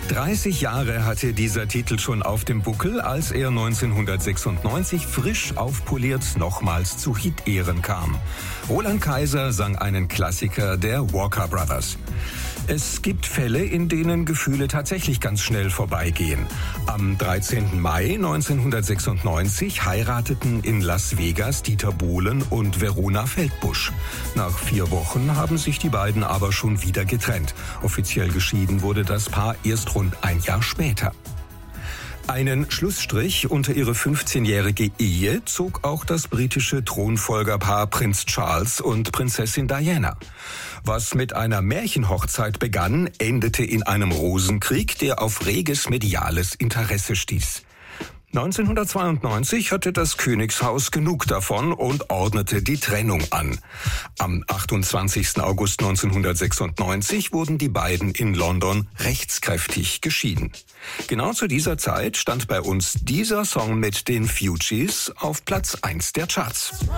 30 Jahre hatte dieser Titel schon auf dem Buckel, als er 1996 frisch aufpoliert nochmals zu Hit-Ehren kam. Roland Kaiser sang einen Klassiker der Walker Brothers. Es gibt Fälle, in denen Gefühle tatsächlich ganz schnell vorbeigehen. Am 13. Mai 1996 heirateten in Las Vegas Dieter Bohlen und Verona Feldbusch. Nach 4 Wochen haben sich die beiden aber schon wieder getrennt. Offiziell geschieden wurde das Paar erst rund ein Jahr später. Einen Schlussstrich unter ihre 15-jährige Ehe zog auch das britische Thronfolgerpaar Prinz Charles und Prinzessin Diana. Was mit einer Märchenhochzeit begann, endete in einem Rosenkrieg, der auf reges mediales Interesse stieß. 1992 hatte das Königshaus genug davon und ordnete die Trennung an. Am 28. August 1996 wurden die beiden in London rechtskräftig geschieden. Genau zu dieser Zeit stand bei uns dieser Song mit den Fugees auf Platz 1 der Charts.